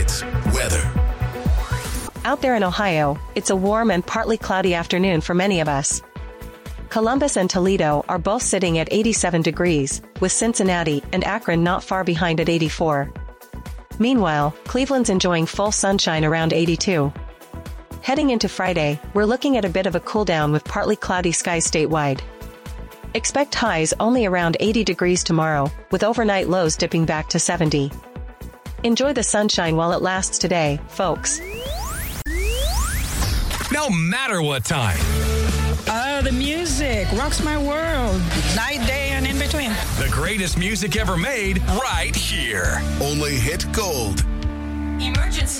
Hits weather. Out there in Ohio, it's a warm and partly cloudy afternoon for many of us. Columbus and Toledo are both sitting at 87 degrees, with Cincinnati and Akron not far behind at 84. Meanwhile, Cleveland's enjoying full sunshine around 82. Heading into Friday, we're looking at a bit of a cool down with partly cloudy skies statewide. Expect highs only around 80 degrees tomorrow, with overnight lows dipping back to 70. Enjoy the sunshine while it lasts today, folks. No matter what time. The music rocks my world. Night, day, and in between. The greatest music ever made right here. Only Hit Gold. Emergency.